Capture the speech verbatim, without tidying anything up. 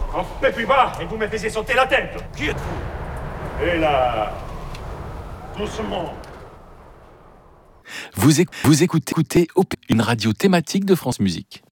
Un peu plus bas, et vous me faisiez sauter la tête. Qui êtes-vous? Et là... doucement. Vous, éc- vous écoutez, écoutez Op- une radio thématique de France Musique.